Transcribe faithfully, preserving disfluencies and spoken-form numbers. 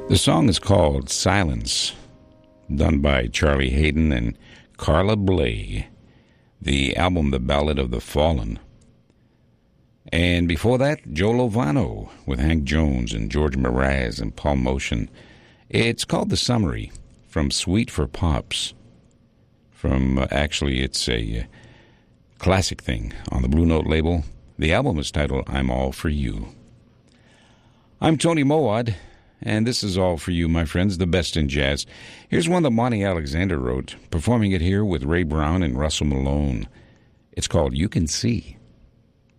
The song is called Silence, done by Charlie Hayden and Carla Bley. The album, The Ballad of the Fallen. And before that, Joe Lovano with Hank Jones and George Mraz and Paul Motion. It's called The Summary, from Sweet for Pops. From, uh, actually, it's a uh, classic thing on the Blue Note label. The album is titled I'm All For You. I'm Tony Mowad, and this is All For You, my friends, the best in jazz. Here's one that Monty Alexander wrote, performing it here with Ray Brown and Russell Malone. It's called You Can See.